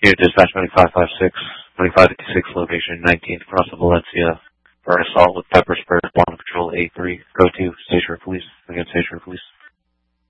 Unit Dispatch 9556, 2556, location 19th across the Valencia for an assault with pepper spray, Bond Patrol A3. Go to Station Police. Again, Station Police.